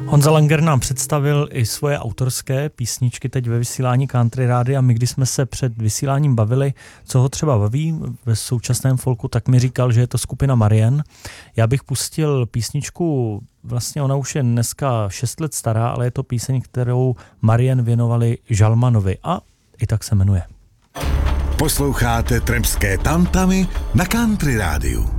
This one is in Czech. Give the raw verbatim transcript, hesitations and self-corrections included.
Honza Langer nám představil i svoje autorské písničky teď ve vysílání Country Rádia a my, když jsme se před vysíláním bavili, co ho třeba baví ve současném folku, tak mi říkal, že je to skupina Marian. Já bych pustil písničku, vlastně ona už je dneska šest let stará, ale je to píseň, kterou Marian věnovali Žalmanovi a i tak se jmenuje. Posloucháte Tremské tantamy na Country Rádiu.